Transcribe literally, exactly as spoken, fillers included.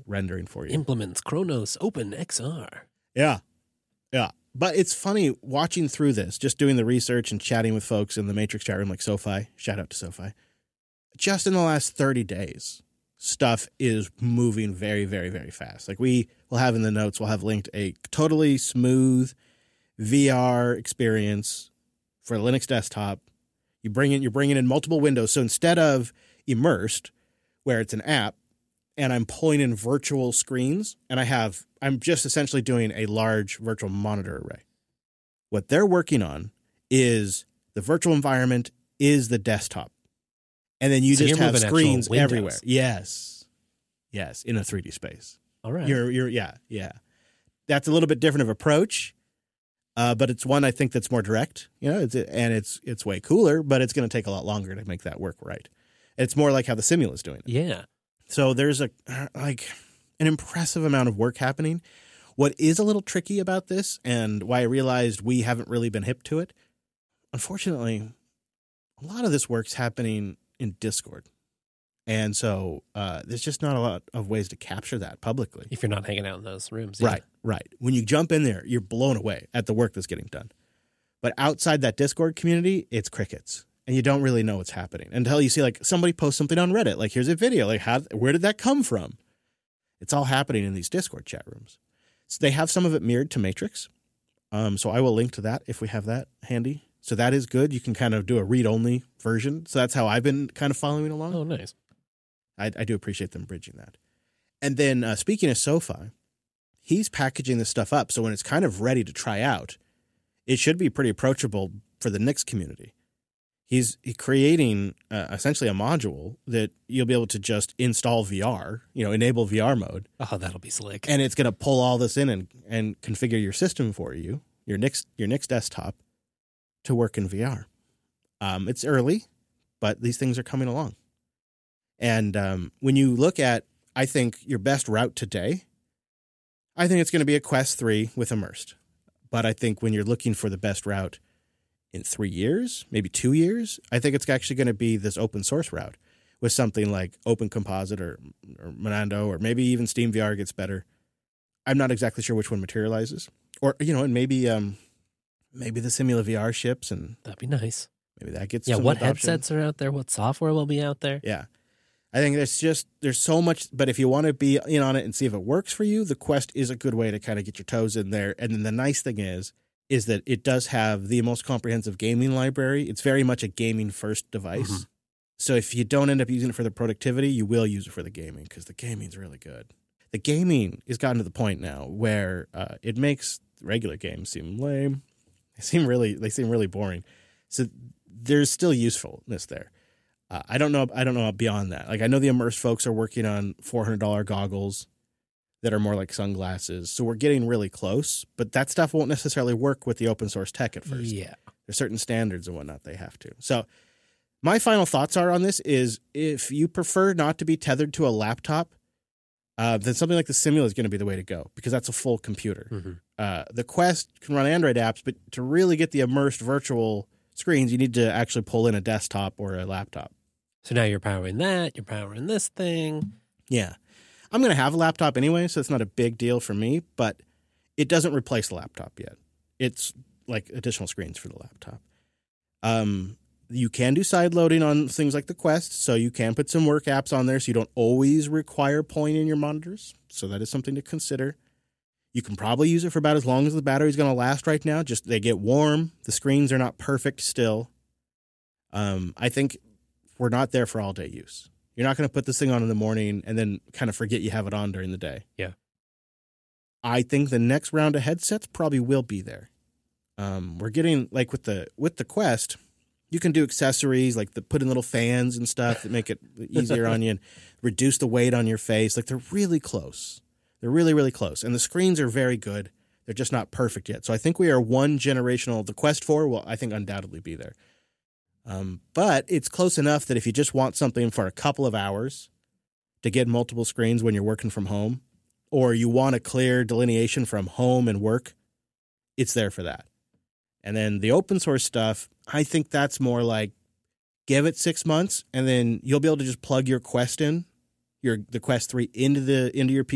rendering for you. Implements Kronos Open X R. Yeah. Yeah. But it's funny watching through this, just doing the research and chatting with folks in the Matrix chat room like SoFi. Shout out to SoFi. Just in the last thirty days, stuff is moving very, very, very fast. Like we will have in the notes, we'll have linked a totally smooth V R experience for Linux desktop. You bring in, you're bringing in multiple windows. So instead of Immersed, where it's an app, and I'm pulling in virtual screens, and I have, I'm just essentially doing a large virtual monitor array. What they're working on is the virtual environment is the desktop. And then you So just you're have moving screens actual windows. everywhere. Yes. Yes, in a three D space. All right. You're, you're, yeah, yeah. That's a little bit different of approach, uh, but it's one I think that's more direct, you know, it's, and it's it's way cooler, but it's going to take a lot longer to make that work right. It's more like how the Simula is doing it. Yeah. So there's a like an impressive amount of work happening. What is a little tricky about this, and why I realized we haven't really been hip to it, unfortunately, a lot of this work's happening in Discord. And so uh, there's just not a lot of ways to capture that publicly. If you're not hanging out in those rooms. Yeah. Right, right. When you jump in there, you're blown away at the work that's getting done. But outside that Discord community, it's crickets. And you don't really know what's happening until you see like somebody post something on Reddit. Like, here's a video. Like, how, where did that come from? It's all happening in these Discord chat rooms. So they have some of it mirrored to Matrix. Um, so I will link to that if we have that handy. So that is good. You can kind of do a read-only version. So that's how I've been kind of following along. Oh, nice. I, I do appreciate them bridging that. And then uh, speaking of SoFi, he's packaging this stuff up. So when it's kind of ready to try out, it should be pretty approachable for the Nix community. He's creating uh, essentially a module that you'll be able to just install V R, you know, enable V R mode. Oh, that'll be slick. And it's going to pull all this in and, and configure your system for you, your Nix, your Nix desktop, to work in V R. Um, it's early, but these things are coming along. And um, when you look at, I think, your best route today, I think it's going to be a Quest three with Immersed. But I think when you're looking for the best route in three years, maybe two years, I think it's actually going to be this open source route with something like Open Composite or, or Monando, or maybe even Steam V R gets better. I'm not exactly sure which one materializes. Or, you know, and maybe um, maybe the Simula V R ships, and that'd be nice. Maybe that gets Yeah, some what adoption. headsets are out there? What software will be out there? Yeah. I think there's just, there's so much, but if you want to be in on it and see if it works for you, the Quest is a good way to kind of get your toes in there. And then the nice thing is, is that it does have the most comprehensive gaming library. It's very much a gaming first device. Mm-hmm. So if you don't end up using it for the productivity, you will use it for the gaming, because the gaming's really good. The gaming has gotten to the point now where uh, it makes regular games seem lame. They seem really, they seem really boring. So there's still usefulness there. Uh, I don't know. I don't know beyond that. Like, I know the Immersed folks are working on four hundred dollars goggles that are more like sunglasses. So we're getting really close, but that stuff won't necessarily work with the open source tech at first. Yeah. There's certain standards and whatnot they have to. So my final thoughts are on this is, if you prefer not to be tethered to a laptop, uh, then something like the Simula is going to be the way to go, because that's a full computer. Mm-hmm. Uh, the Quest can run Android apps, but to really get the immersed virtual screens, you need to actually pull in a desktop or a laptop. So now you're powering that, you're powering this thing. Yeah. I'm going to have a laptop anyway, so it's not a big deal for me, but it doesn't replace the laptop yet. It's like additional screens for the laptop. Um, you can do side loading on things like the Quest, so you can put some work apps on there, so you don't always require pulling in your monitors. So that is something to consider. You can probably use it for about as long as the battery's going to last right now. Just they get warm. The screens are not perfect still. Um, I think we're not there for all-day use. You're not going to put this thing on in the morning and then kind of forget you have it on during the day. Yeah. I think the next round of headsets probably will be there. Um, we're getting, like with the with the Quest, you can do accessories like the put in little fans and stuff that make it easier on you and reduce the weight on your face. Like, they're really close. They're really, really close. And the screens are very good. They're just not perfect yet. So I think we are one generational. The Quest four will, I think, undoubtedly be there. Um, but it's close enough that if you just want something for a couple of hours to get multiple screens when you're working from home, or you want a clear delineation from home and work, it's there for that. And then the open source stuff, I think that's more like, give it six months and then you'll be able to just plug your Quest in, your the Quest three into the into your P C.